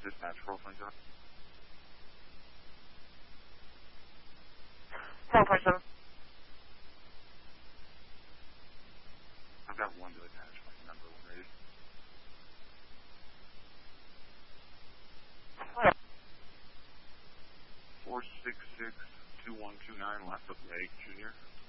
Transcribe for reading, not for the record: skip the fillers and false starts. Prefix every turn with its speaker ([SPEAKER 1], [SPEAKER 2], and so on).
[SPEAKER 1] Dispatch, roll 27.
[SPEAKER 2] 447.
[SPEAKER 1] I've got one to attach, my number one ready.
[SPEAKER 2] Yeah.
[SPEAKER 1] 466-2129, left of Lake Jr.